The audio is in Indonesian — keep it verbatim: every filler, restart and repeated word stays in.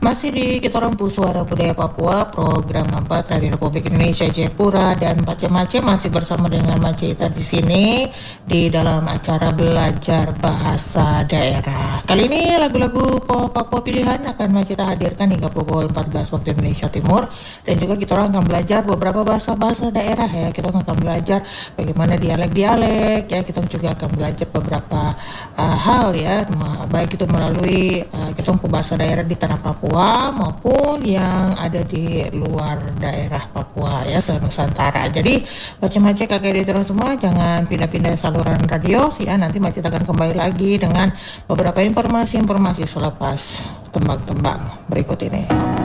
Masih di kita orang Suara Budaya Papua, program empat Radio Republik Indonesia Jayapura dan macam-macam masih bersama dengan Macita di sini di dalam acara belajar bahasa daerah. Kali ini lagu-lagu Papua pilihan akan Macita hadirkan hingga pukul empat belas waktu Indonesia Timur, dan juga kita orang akan belajar beberapa bahasa-bahasa daerah ya. Kita akan belajar bagaimana dialek-dialek ya. Kita juga akan belajar beberapa uh, hal ya, baik itu melalui uh, kita bahasa daerah di tanah Papua maupun yang ada di luar daerah Papua ya, se-Nusantara. Jadi macam-macam kakak di terus semua, jangan pindah-pindah saluran radio ya. Nanti Macit akan kembali lagi dengan beberapa informasi-informasi selepas tembang-tembang berikut ini.